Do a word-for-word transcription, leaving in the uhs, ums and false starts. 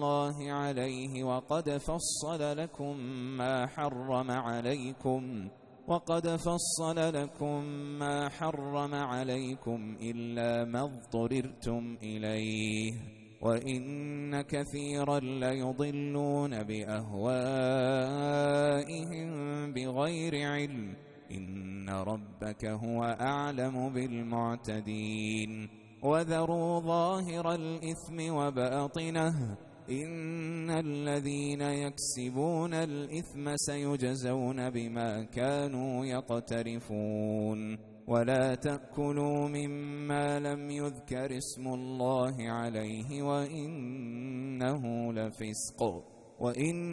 الله عليه وقد فصل لكم ما حرم عليكم وقد فصل لكم ما حرم عليكم إلا ما اضطررتم إليه وإن كثيرا ليضلون بأهوائهم بغير علم إن ربك هو أعلم بالمعتدين وذروا ظاهر الإثم وباطنه إن الذين يكسبون الإثم سيجزون بما كانوا يقترفون ولا تأكلوا مما لم يذكر اسم الله عليه وإنه لفسق وإن